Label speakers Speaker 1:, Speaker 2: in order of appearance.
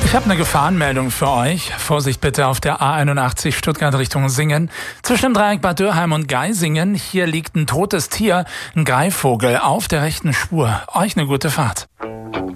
Speaker 1: Ich habe eine Gefahrenmeldung für euch. Vorsicht bitte auf der A81 Stuttgart Richtung Singen. Zwischen dem Dreieck Bad Dürheim und Geisingen. Hier liegt ein totes Tier, ein Greifvogel, auf der rechten Spur. Euch eine gute Fahrt.